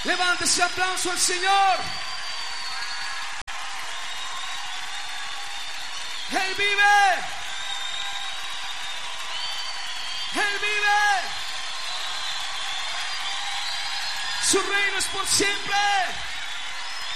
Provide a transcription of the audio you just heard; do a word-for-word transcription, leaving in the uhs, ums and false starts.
Levante ese aplauso al Señor. Él vive. Él vive. Su reino es por siempre.